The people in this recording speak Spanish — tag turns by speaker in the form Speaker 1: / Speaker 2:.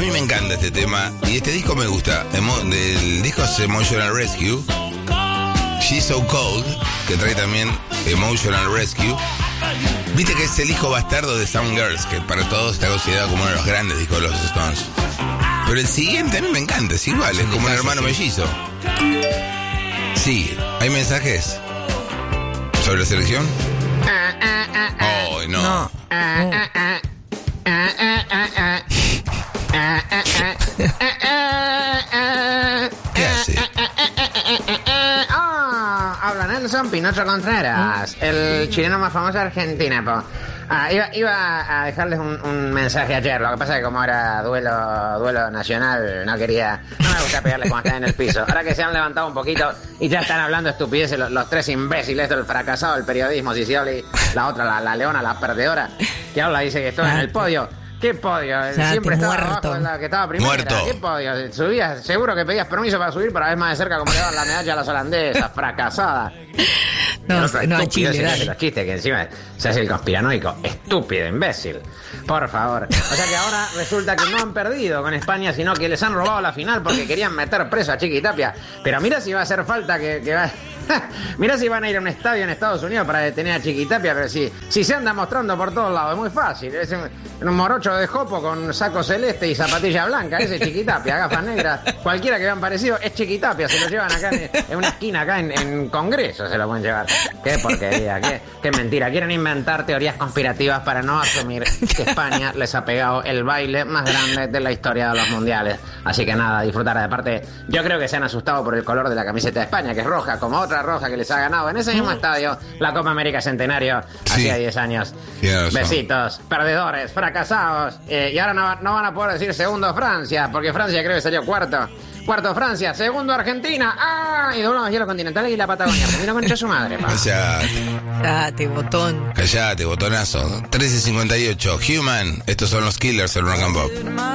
Speaker 1: mí me encanta este tema y este disco me gusta. El disco es Emotional Rescue. She's So Cold, que trae también Emotional Rescue. Viste que es el hijo bastardo de Soundgirls, que para todos está considerado como uno de los grandes discos de los Stones. Pero el siguiente a mí me encanta, es igual, es como un hermano mellizo. Sí, ¿hay mensajes sobre la selección? Oh, no. ¿Qué hace?
Speaker 2: Habla Nelson Pinocho Contreras, el chileno más famoso de Argentina, po. Iba a dejarles un mensaje ayer. Lo que pasa es que como era duelo nacional, no me gusta pegarles cuando están en el piso. Ahora que se han levantado un poquito y ya están hablando estupideces los tres imbéciles, el fracasado del periodismo, Sicioli, la otra, la leona, la perdedora, que habla, dice que estoy en el podio. ¿Qué podio? Siempre estaba abajo de la que estaba primera.
Speaker 1: Muerto.
Speaker 2: ¿Qué podio? Subías, seguro que pedías permiso para subir para ver más de cerca cómo le daban la medalla a las holandesas, fracasada.
Speaker 3: No, Chile,
Speaker 2: hace los chistes, que encima se hace el conspiranoico. Estúpido, imbécil. Por favor. O sea que ahora resulta que no han perdido con España, sino que les han robado la final porque querían meter preso a Chiquitapia. Pero mira si va a hacer falta que va... Mirá si van a ir a un estadio en Estados Unidos para detener a Chiquitapia, pero si se anda mostrando por todos lados, es muy fácil. Es un morocho de jopo con saco celeste y zapatilla blanca, ese es Chiquitapia, gafas negras, cualquiera que vean parecido es Chiquitapia, se lo llevan acá en una esquina, acá en Congreso se lo pueden llevar. Qué porquería, qué mentira. Quieren inventar teorías conspirativas para no asumir que España les ha pegado el baile más grande de la historia de los mundiales. Así que nada, disfrutar. De parte, yo creo que se han asustado por el color de la camiseta de España, que es roja, como otra roja que les ha ganado en ese mismo estadio la Copa América Centenario hacía 10 años. Besitos, perdedores, fracasados. Y ahora no van a poder decir segundo Francia, porque Francia creo que salió cuarto. Cuarto Francia, segundo Argentina. Y doblamos hielo continental y la Patagonia. Argentina concha su madre, pa.
Speaker 3: Cállate, botón.
Speaker 1: Cállate, botonazo. 13:58. Human, estos son los Killers, el Rock and Pop.